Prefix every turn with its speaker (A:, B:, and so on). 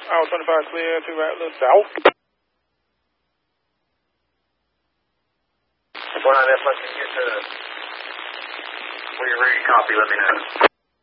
A: Hour 25 clear to Rattler South.
B: 19F, let's get to where you're ready to copy, let me know.